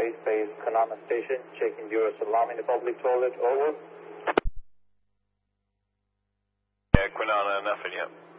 8 base Kanana Station, checking Bureau's alarm in the public toilet, over. Yeah, Quinana, nothing yet.